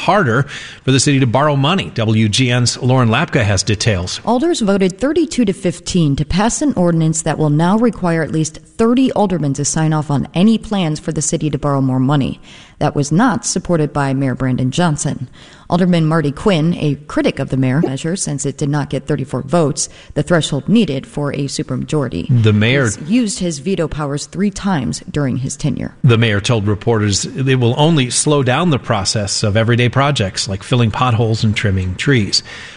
harder for the city to borrow money. WGN's Lauren Lapka has details. Alders voted 32-15 to pass an ordinance that will now require at least 30 aldermen to sign off on any plans for the city to borrow more money. That was not supported by Mayor Brandon Johnson. Alderman Marty Quinn, a critic of the mayor measure since it did not get 34 votes, the threshold needed for a supermajority. The mayor used his veto powers 3 times during his tenure. The mayor told reporters it will only slow down the process of everyday projects like filling potholes and trimming trees.